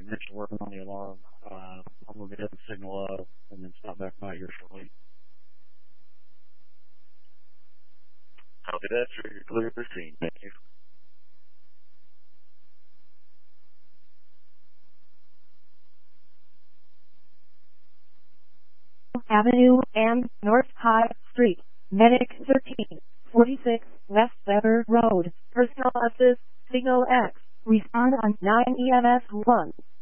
technician working on the alarm. I'm going to get the signal up and then stop back by here shortly. Copy that, sir. You're clear for scene. Thank you. Avenue and North High Street, Medic 1346 West Weber Road, Personal Assist, Signal X, respond on 9 EMS 1.